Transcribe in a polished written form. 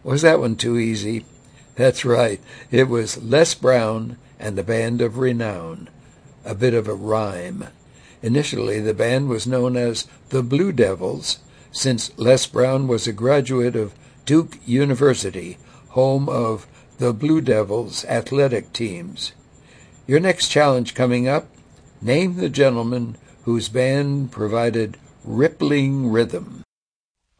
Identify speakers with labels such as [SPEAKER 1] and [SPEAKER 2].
[SPEAKER 1] Was that one too easy? That's right. It was Les Brown and the Band of Renown. A bit of a rhyme. Initially, the band was known as the Blue Devils, since Les Brown was a graduate of Duke University, home of the Blue Devils athletic teams. Your next challenge coming up, name the gentleman whose band provided rippling rhythm.